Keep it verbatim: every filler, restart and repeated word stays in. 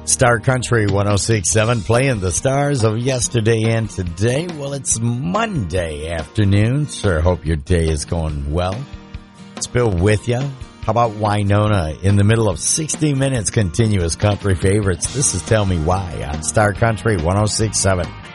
Star Country one oh six point seven, playing the stars of yesterday and today. Well, it's Monday afternoon. Sure hope your day is going well. It's Bill with you. How about Winona in the middle of sixty minutes continuous country favorites? This is Tell Me Why on Star Country one oh six point seven.